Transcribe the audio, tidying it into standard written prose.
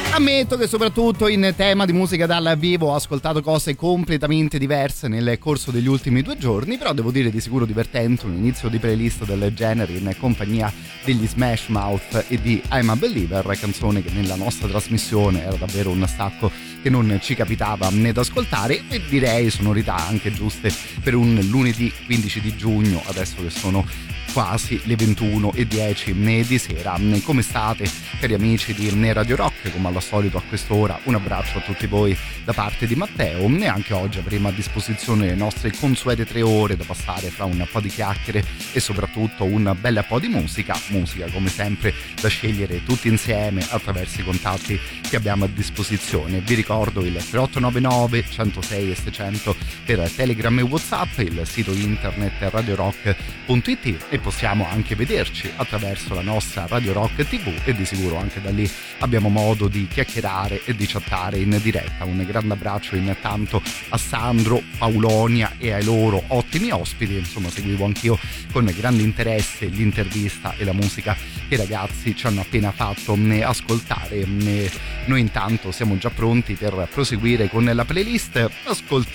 Ammetto che soprattutto in tema di musica dal vivo ho ascoltato cose completamente diverse nel corso degli ultimi 2 giorni, però devo dire di sicuro divertente un inizio di playlist del genere in compagnia degli Smash Mouth e di I'm a Believer, canzone che nella nostra trasmissione era davvero un stacco che non ci capitava né da ascoltare, e direi sonorità anche giuste per un lunedì 15 di giugno, adesso che sono quasi le 21:10 di sera. Come state, cari amici di Radio Rock? Come al solito a quest'ora un abbraccio a tutti voi da parte di Matteo, e anche oggi avremo a disposizione le nostre consuete 3 ore da passare fra un po' di chiacchiere e soprattutto un bel po' di musica come sempre da scegliere tutti insieme attraverso i contatti che abbiamo a disposizione. Vi ricordo il 3899 106 e 600 per Telegram e WhatsApp, il sito internet radiorock.it, e possiamo anche vederci attraverso la nostra Radio Rock TV, e di sicuro anche da lì abbiamo modo di chiacchierare e di chattare in diretta. Un grande abbraccio intanto a Sandro, Paulonia e ai loro ottimi ospiti. Insomma, seguivo anch'io con grande interesse l'intervista e la musica che i ragazzi ci hanno appena fatto ascoltare. Noi intanto siamo già pronti per proseguire con la playlist.